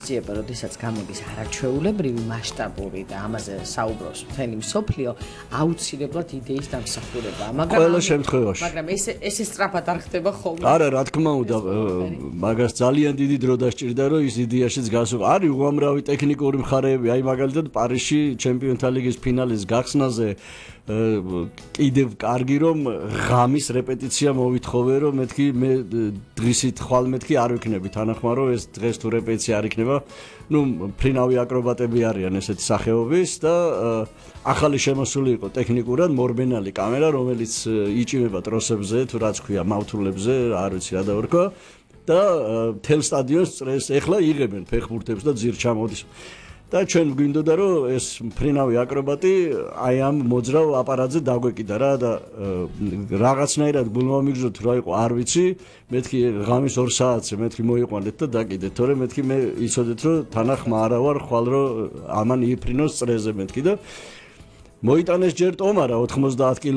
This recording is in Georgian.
ძიება, როდესაც გამოდის არაჩვეულებრივი მასშტაბური და ამაზე საუბრობს მთელი მსოფლიო, აუცილებლად იდეის დამსახურება. ყველა შემთხვევაში. მაგრამ ეს სწრაფად არ ხდება ხოლმე. არა, რა თქმა უნდა, მაგას ძალიან დიდი დრო დასჭირდა, რომ ის იდეაშიც გასულ. არის უამრავი ტექნიკური მხარეები, აი მაგალითად პარიზში ჩემპიონთა ლიგის ფინალის გახსნაზე კიდევ კარგი რომ ღამის რეპეტიცია მოვითხოვე რომ მეთქი მე დღისით ხვალ მეთქი არ ვიქნები თანახმარო ეს დღეს თუ რეპეტიცია არ იქნება ნუ ფრინავი აკრობატები არიან ესეთი სახეობის და ახალი შემოსული იყო ტექნიკურად მორბენალი კამერა რომელიც იჭიმება ტროსებზე თუ რაც ქვია მავთულებზე არ ვიცი რა დავერქვა და თელ სტადიონს წრეს ეხლა იღებენ ფეხბურთებს და ძირ ჩამოდის და ჩვენ გვინდოდა რომ ეს ფრინავი აკრობატი აი ამ მოძრავ აპარატზე დაგვეკიდა რა და რაღაცნაირად გულმომიგზო თუ რა იყო არ ვიცი მეთქი ღამის 2 საათზე მეთქი მოიყვანეთ და დაკიდეთ თორე მეთქი მე იცოდეთ რომ თანახმა არა ვარ ხვალ რომ ამან იფრინოს წრეზე მეთქი და მოიტანეს ჯერ ტომარა 90